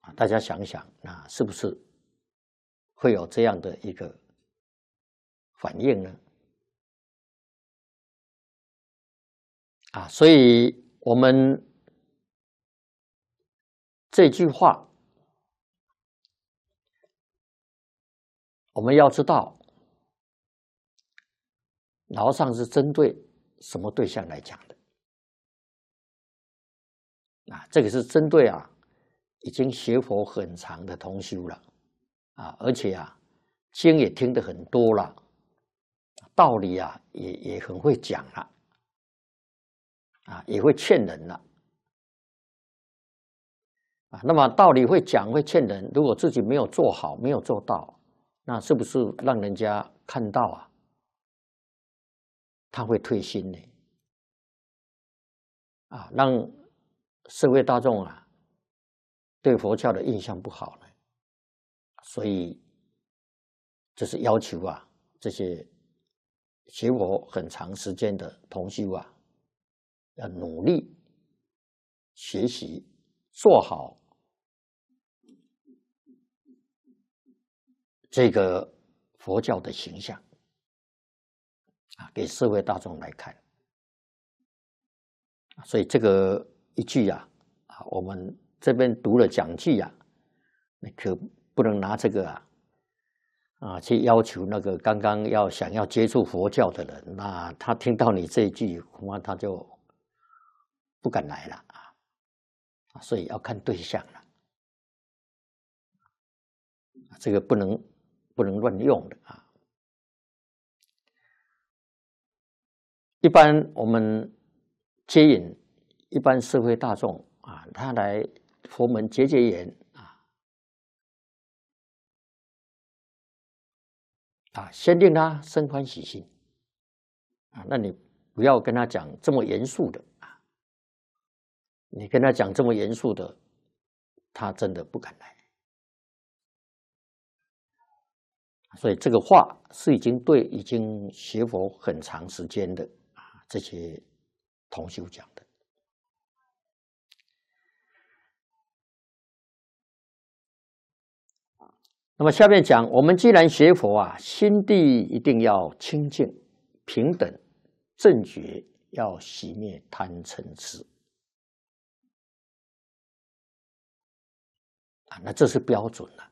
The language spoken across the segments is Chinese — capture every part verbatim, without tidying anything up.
啊，大家想想，那是不是会有这样的一个反应呢？啊，所以我们这句话，我们要知道，老和尚是针对什么对象来讲的？啊，这个是针对啊，已经学佛很长的同修了，啊，而且啊，经也听得很多了，道理啊也也很会讲了，啊，也会劝人了，啊，那么道理会讲会劝人，如果自己没有做好，没有做到，那是不是让人家看到啊，他会退心呢？啊，让社会大众啊对佛教的印象不好呢？所以就是要求啊，这些学佛很长时间的同修啊，要努力学习，做好这个佛教的形象啊，给社会大众来看。所以这个一句啊，啊，我们这边读了讲句啊，那可不能拿这个啊。啊，去要求那个刚刚要想要接触佛教的人，那他听到你这一句，恐怕他就不敢来了啊。所以要看对象了，这个不能不能乱用的啊。一般我们接引一般社会大众啊，他来佛门结结缘啊，啊，先令他生欢喜心啊，那你不要跟他讲这么严肃的啊，你跟他讲这么严肃的，他真的不敢来。所以这个话是已经对已经学佛很长时间的啊这些同修讲的。那么下面讲，我们既然学佛啊，心地一定要清净、平等、正觉，要熄灭贪嗔痴啊，那这是标准了，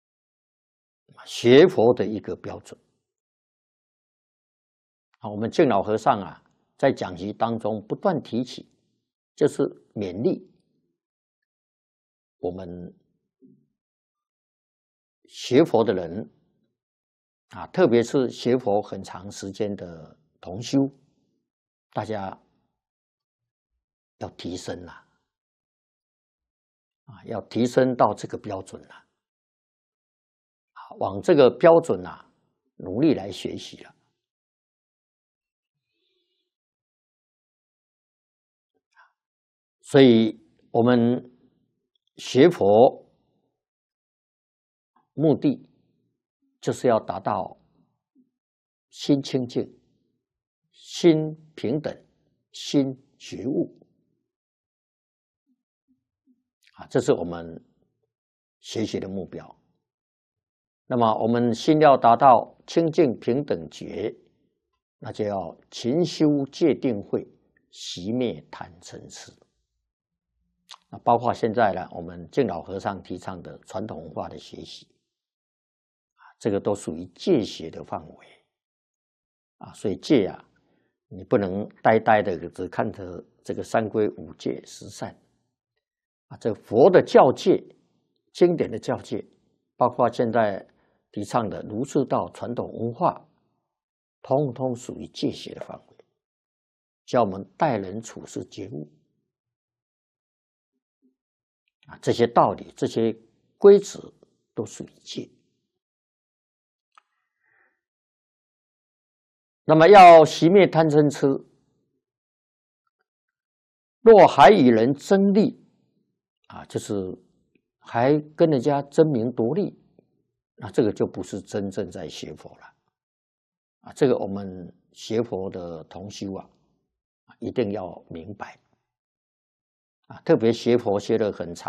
学佛的一个标准啊。我们净老和尚啊，在讲习当中不断提起，就是勉励我们学佛的人啊，特别是学佛很长时间的同修，大家要提升了啊，要提升到这个标准了，啊，往这个标准啊努力来学习了。所以我们学佛目的就是要达到心清净、心平等、心觉悟啊，这是我们学习的目标。那么我们心要达到清净平等觉，那就要勤修戒定慧，熄灭贪嗔痴。那包括现在呢，我们净老和尚提倡的传统文化的学习，这个都属于戒学的范围啊。所以戒啊，你不能呆呆的只看着这个三规五戒十善啊，这佛的教戒、经典的教戒，包括现在提倡的儒释道传统文化，通通属于戒学的范围，教我们待人处事觉悟。啊，这些道理、这些规则都属于戒。那么要熄灭贪嗔痴，若还与人争利，啊，就是还跟人家争名夺利，那这个就不是真正在学佛了。啊，这个我们学佛的同修啊，一定要明白。啊，特别学佛学得很长。